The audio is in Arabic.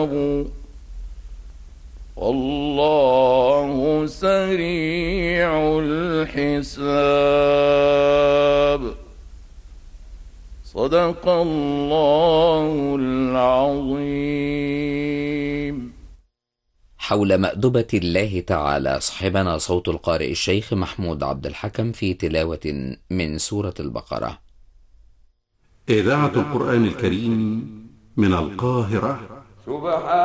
والله سريع الحساب. صدق الله العظيم. حول مأدبة الله تعالى صحبنا صوت القارئ الشيخ محمود عبد الحكم في تلاوة من سورة البقرة. إذاعة القرآن الكريم من القاهرة.